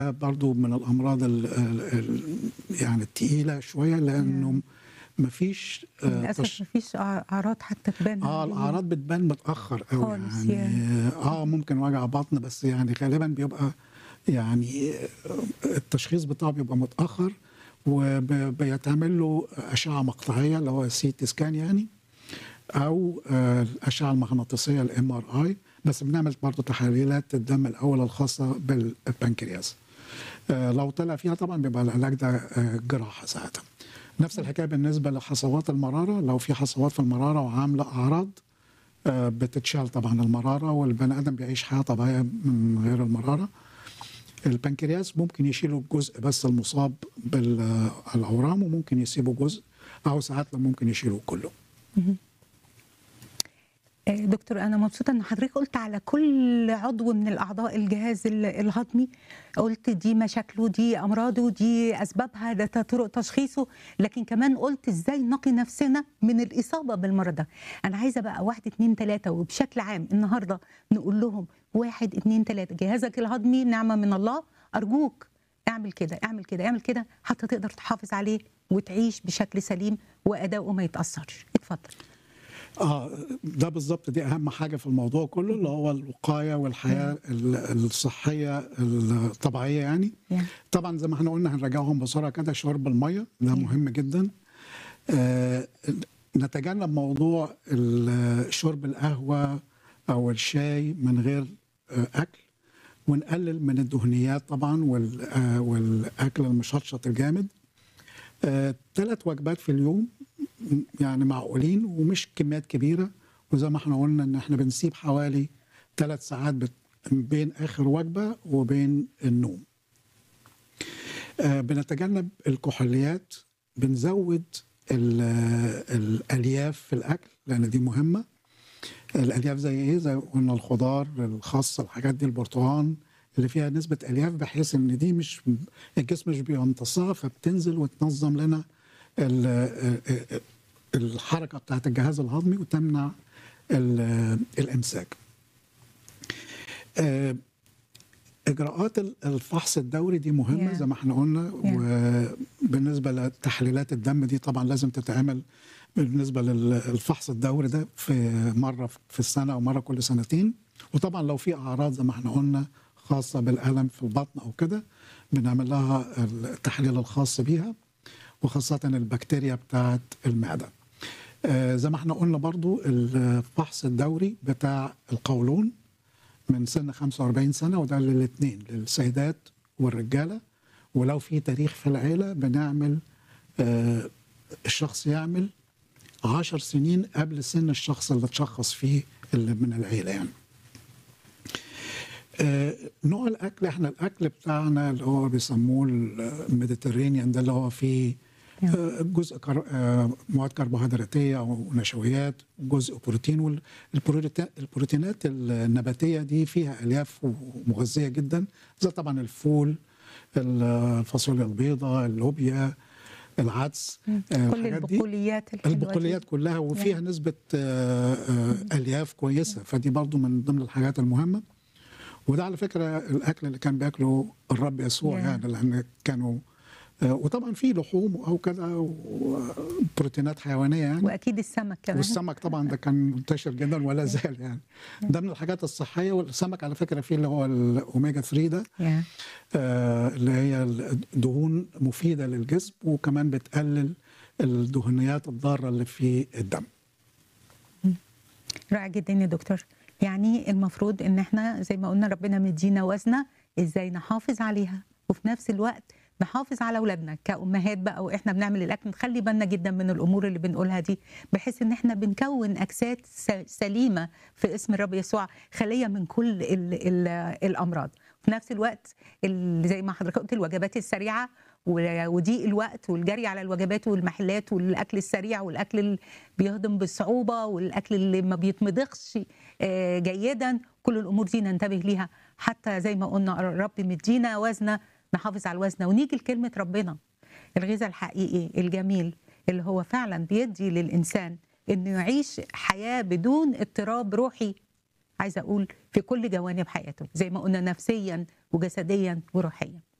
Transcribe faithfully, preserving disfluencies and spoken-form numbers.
برضو من الأمراض ال ال يعني التقيلة شوية، لأنه مفيش آه للأسف تش... مفيش أعراض حتى تبان اه عليه الأعراض بتبان متأخر قوي خالص يعني. يعني. اه ممكن وجع بطن، بس يعني غالبا بيبقى يعني التشخيص بتاعه بيبقى متأخر، وبيتعمل له أشعة مقطعية اللي هو سي تي سكان يعني، او آه، الاشعه المغناطيسيه الام ار اي. بس بنعمل برضه تحاليلات الدم الاول الخاصه بالبنكرياس. آه، لو طلع فيها طبعا بيبقى العلاج ده آه، جراحه ساعتها. نفس الحكايه بالنسبه لحصوات المراره، لو في حصوات في المراره وعامله اعراض آه، بتتشال طبعا المراره، والبني ادم بيعيش حياه طبيعيه من غير المراره. البنكرياس ممكن يشيلوا الجزء بس المصاب بالاورام، وممكن يسيبوا جزء، او ساعات ممكن يشيلوا كله. دكتور، أنا مبسوطة إن حضرتك قلت على كل عضو من الأعضاء الجهاز الهضمي، قلت دي مشاكله، دي أمراضه، دي أسبابها، ده طرق تشخيصه، لكن كمان قلت إزاي نقي نفسنا من الإصابة بالمرض ده. أنا عايزة بقى واحد اتنين تلاتة، وبشكل عام النهاردة نقول لهم واحد اتنين تلاتة، جهازك الهضمي نعمة من الله، أرجوك اعمل كده اعمل كده اعمل كده حتى تقدر تحافظ عليه وتعيش بشكل سليم وأداؤه ما يتأثرش. اتفضل. اه ده بالظبط، دي اهم حاجه في الموضوع كله، اللي هو الوقايه والحياه الصحيه الطبيعيه يعني. طبعا زي ما احنا قلنا هنراجعهم بسرعه كده. شرب الميه ده مهم جدا. آه نتجنب موضوع شرب القهوه او الشاي من غير آه اكل، ونقلل من الدهنيات طبعا والاكل المشطشط الجامد. ثلاث آه وجبات في اليوم يعني معقولين، ومش كميات كبيره. وزي ما احنا قلنا ان احنا بنسيب حوالي ثلاث ساعات بين اخر وجبه وبين النوم. آه بنتجنب الكحوليات، بنزود الالياف في الاكل لان دي مهمه. الالياف زي ايه؟ زي قلنا الخضار، الخس، الحاجات دي، البرتقال اللي فيها نسبه الياف، بحيث ان دي مش الجسم مش بيمتصها، فبتنزل وتنظم لنا الحركه بتاعت الجهاز الهضمي وتمنع الامساك. اجراءات الفحص الدوري دي مهمه yeah. زي ما احنا قلنا. yeah. وبالنسبه لتحليلات الدم دي طبعا لازم تتعمل بالنسبه للفحص الدوري ده في مره في السنه او مره كل سنتين. وطبعا لو في اعراض زي ما احنا قلنا خاصه بالالم في البطن او كده، بنعمل لها التحليل الخاص بيها، وخاصه البكتيريا بتاعت المعده. آه زي ما احنا قلنا برضو الفحص الدوري بتاع القولون من سن خمسة وأربعين سنه، وده للاثنين، للسيدات والرجاله. ولو في تاريخ في العيله بنعمل آه الشخص يعمل عشر سنين قبل سن الشخص اللي اتشخص فيه اللي من العيله يعني. آه نوع الاكل، احنا الاكل بتاعنا اللي هو بيسموه الميديترينيان، ده اللي هو فيه آه جزء كر... آه مواد كربوهيدراتيه او نشويات، جزء بروتين. والبروتينات النباتيه دي فيها الياف ومغذيه جدا، زي طبعا الفول، الفاصوليا البيضاء، اللوبيا، العدس، كل البقوليات الحلوه البقوليات كلها، وفيها يعني نسبه الياف كويسه. فدي برضو من ضمن الحاجات المهمه. وده على فكره الاكل اللي كان بياكله الرب يسوع يعني، لان كانوا وطبعا في لحوم او كذا وبروتينات حيوانيه يعني، واكيد السمك كمان. والسمك طبعا ده كان منتشر جدا ولا زال يعني. ده من الحاجات الصحيه. والسمك على فكره فيه اللي هو الاوميجا ثلاثة ده، آه اللي هي دهون مفيده للجسم، وكمان بتقلل الدهنيات الضاره اللي في الدم. رائع جدا يا دكتور. يعني المفروض ان احنا زي ما قلنا ربنا مدينا وزنه، ازاي نحافظ عليها، وفي نفس الوقت نحافظ على اولادنا كامهات بقى، واحنا بنعمل الاكل نخلي بالنا جدا من الامور اللي بنقولها دي، بحيث ان احنا بنكون اجساد سليمه في اسم الرب يسوع، خاليه من كل ال ال الامراض. في نفس الوقت زي ما حضرتك قلت الوجبات السريعه وضيق الوقت والجري على الوجبات والمحلات والاكل السريع والاكل اللي بيهضم بصعوبه والاكل اللي ما بيتمضغش جيدا، كل الامور دي ننتبه ليها. حتى زي ما قلنا الرب مدينا وزنه، نحافظ على الوزن ونيجي لكلمه ربنا، الغذاء الحقيقي الجميل اللي هو فعلا بيدي للانسان انه يعيش حياه بدون اضطراب روحي، عايزه اقول في كل جوانب حياته، زي ما قلنا نفسيا وجسديا وروحيا.